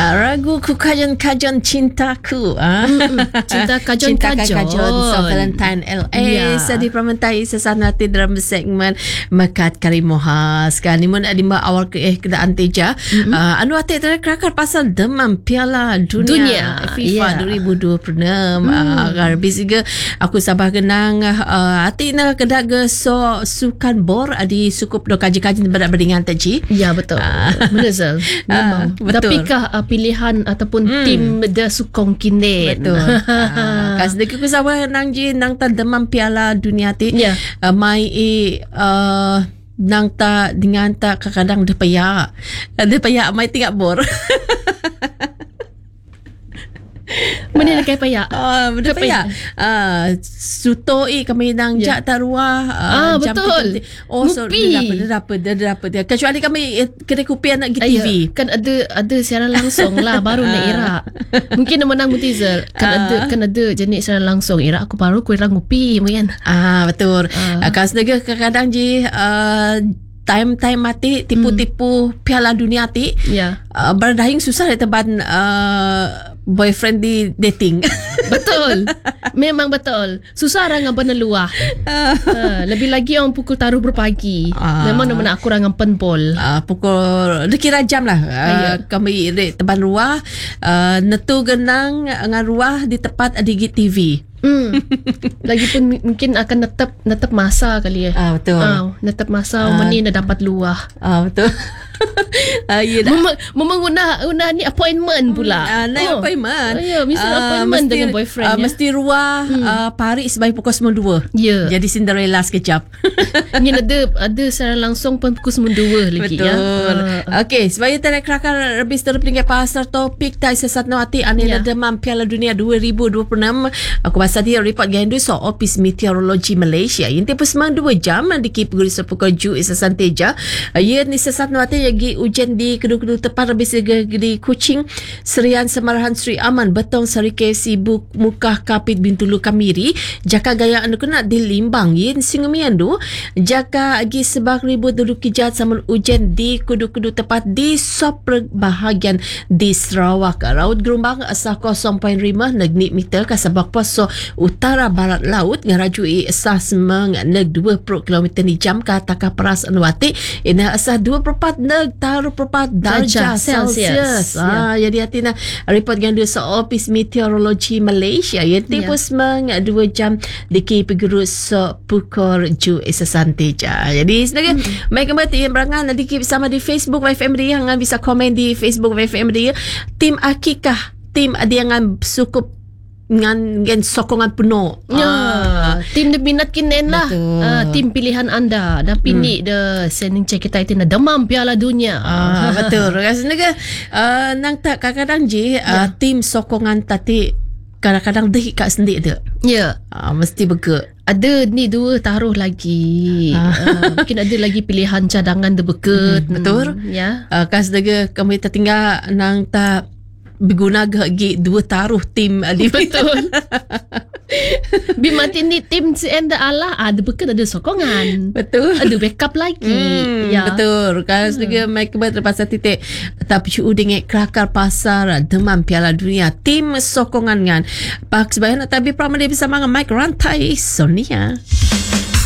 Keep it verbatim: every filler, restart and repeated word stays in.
Uh, ragu ku kajon-kajon cintaku. Uh. Cinta kajon-kajon. Cinta kajon. So Valentine L A. Yeah. Sadi pramantai sesanati dalam segmen Mekat Karimohas. Kan ni mun adimba awal ke eh kedaan teja. Mm-hmm. Uh, anu ate terakar pasal demam Piala Dunia, Dunia. FIFA yeah. dua ribu dua puluh enam. Mm. Uh, Bisiga aku sabah genang uh, ati na kedaga so sukan bor adi sukup do kaji-kaji berdingan taji. Ya betul. Uh. Benar Zal. Memang. Uh, Tapikah uh, pilihan ataupun hmm. tim da sukong kini. Betul. uh, Kas deki ku sawa nang ji nang ta demam Piala Dunia ti. Yeah. Uh, mai i uh, nang ta dengan ta kadang de paya. De paya mai tingak bor. Mana nak kaya payak? Ah, uh, payak. Ah, uh, sutoi kami nang yeah. jak taruah. Uh, ah, betul. Oh, so dia dapat, dia dapat, dia dapat. Dia. Kecuali kami kedai kopi anak G T V. Ayah, kan ada ada siaran langsung lah baru nak Iraq. Mungkin nama menang Mutizal. Kan uh. ada kan ada jenis siaran langsung Iraq aku baru kurang kopi mungkin. Ah, betul. Uh. Uh, Kas negara kadang-kadang je uh, time-time mati tipu-tipu hmm. Piala Dunia ti. Ya. Yeah. Uh, berdahing susah teban uh, boyfriend di dating. Betul. Memang betul. Susah orang ngapa luah. Uh, lebih lagi orang pukul taruh berpagi. Uh, Memang nak aku orang penpol. Uh, pukul dekira jam lah. Uh, kami teban ruah uh, netu genang ngan ruah di tepat di G T V. Hmm. Lagipun mungkin akan netap netap masa kali ya. Ah betul. Ah, netap masa uh, meni nak dapat luah. Ah betul. Ah ya dah. Memang memang guna guna ni appointment pula. Ah, uh, oh. appointment. Oh, ya, mesti uh, appointment mesti, dengan boyfriend. Uh, mesti ruah hmm. uh, Paris sebaik pukul sembilan dua. Ya. Yeah. Jadi Cinderella sekejap. Ni ada ada secara langsung pun pukul sembilan dua lagi. Betul. Ya. Uh, Okey, sebagai terakar lebih seterus peningkat pasar topik tai sesat no ati anila yeah. demam Piala Dunia dua ribu dua puluh enam. Aku pasal dia report gandu so Office Meteorologi Malaysia. Yang tempoh semang dua jam di kipuguri sepukul ju isasan teja. Ya ni sesat no ati lagi ujian di kedua-kedua tepat habis di Kuching, Serian Semarahan Sri Aman, Betong Sarike Sibuk Mukah Kapit Bintulu Kamiri, Jaka Gaya anu kena di Limbang yin Singumian du, Jaka agi sebak ribut duduk kijat sama ujian di kedua-kedua tepat di Sopreg bahagian di Sarawak. Raut gelombang asah kosong perpuluhan lima nagni meter ke sebak poso utara barat laut ngarajui asah semang nag dua puluh kilometer di jam ke takah peras anuati ina asah dua puluh empat nag taruh perempat darjah Celsius. Ah, ya. Jadi hati nak report gandu so Office Meteorologi Malaysia. Ya tempoh semang dua jam di kipuguru so pukul ju isasan teja. Jadi sebagai hmm. mai kembali yang berangan nanti bersama di Facebook F M Ria ngan bisa komen di Facebook F M Ria. Tim Akikah, tim ada yang sukup ngan ngan sokongan penuh. Ya, ah. tim de minat kinen lah. Uh, tim pilihan anda. Dah pini hmm. de sending check kita itu na demam Piala Dunia. Ah, betul. Rasanya ke uh, nang tak kadang-kadang je uh, ya. Tim sokongan tadi kadang-kadang deh kat sendiri tu. Ya. Uh, mesti berke. Ada ni dua taruh lagi. Ah. Uh, mungkin ada lagi pilihan cadangan de berke. Hmm, betul. Hmm, ya. Uh, kas dega kami tertinggal nang tak berguna gagi dua taruh tim adi betul. Bimati ni tim si enda Allah ada betul ada sokongan. Betul. Ada backup lagi. Hmm, ya. Betul. Kalau hmm. juga mai ke pasal titik tapi cu dengan kelakar pasar demam Piala Dunia tim sokongan kan. Pak sebaiknya tapi pramadi bersama Mike Rantai Sonia.